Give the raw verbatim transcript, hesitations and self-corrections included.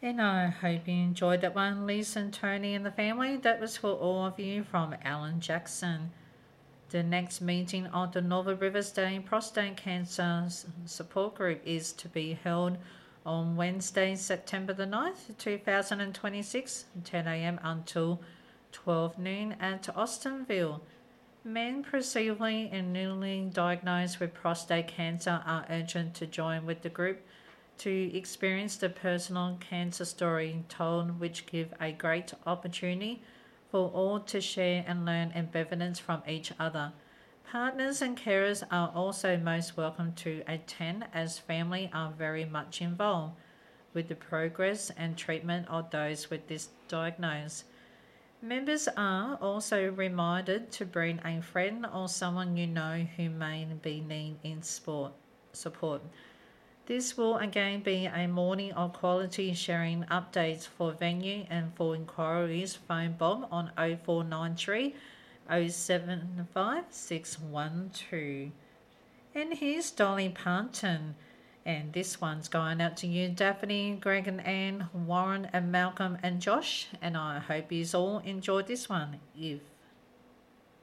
And I hope you enjoyed that one, Lisa and Tony and the family. That was for all of you from Alan Jackson. The next meeting of the Northern Rivers Day Prostate Cancer Support Group is to be held on Wednesday, September the ninth, two thousand twenty-six, ten a m until twelve noon at Austinville. Men previously and newly diagnosed with prostate cancer are urged to join with the group to experience the personal cancer story told, which give a great opportunity for all to share and learn and evidence from each other. Partners and carers are also most welcome to attend, as family are very much involved with the progress and treatment of those with this diagnosis. Members are also reminded to bring a friend or someone you know who may be needing sport support. This will again be a morning of quality sharing updates. For venue and for inquiries. Phone Bob on oh four nine three oh seven five six one two. And here's Dolly Parton. And this one's going out to you, Daphne, Greg and Anne, Warren and Malcolm and Josh. And I hope you all enjoyed this one. If